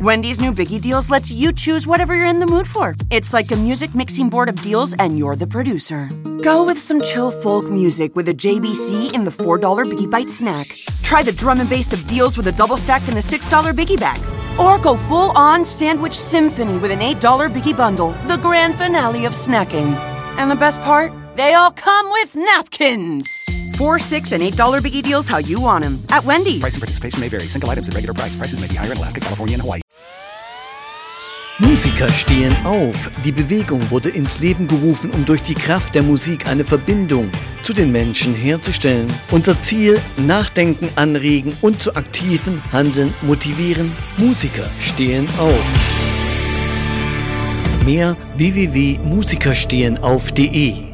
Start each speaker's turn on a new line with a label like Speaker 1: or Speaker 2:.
Speaker 1: Wendy's new Biggie Deals lets you choose whatever you're in the mood for. It's like a music mixing board of deals, and you're the producer. Go with some chill folk music with a JBC in the $4 Biggie Bite snack. Try the drum and bass of deals with a double stack in the $6 Biggie Bag. Or go full-on sandwich symphony with an $8 Biggie Bundle, the grand finale of snacking. And the best part? They all come with napkins. $4, $6, and $8 Biggie Deals how you want them. At Wendy's.
Speaker 2: Price and participation may vary. Single items at regular price. Prices may be higher in Alaska, California, and Hawaii.
Speaker 3: Musiker stehen auf. Die Bewegung wurde ins Leben gerufen, um durch die Kraft der Musik eine Verbindung zu den Menschen herzustellen. Unser Ziel: Nachdenken anregen und zu aktivem Handeln motivieren. Musiker stehen auf. Mehr www.musikerstehenauf.de